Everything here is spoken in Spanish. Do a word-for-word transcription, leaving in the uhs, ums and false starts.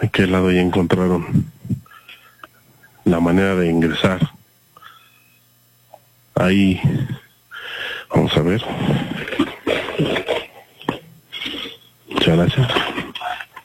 ¿En qué lado ya encontraron la manera de ingresar? Ahí, vamos a ver. Muchas gracias.